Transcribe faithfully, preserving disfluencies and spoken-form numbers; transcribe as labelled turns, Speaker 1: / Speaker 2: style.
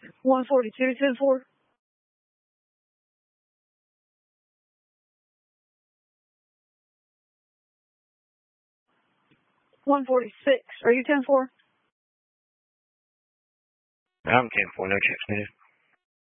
Speaker 1: one forty-two, ten four. one forty-six. Are you ten four?
Speaker 2: I'm ten four, no checks needed.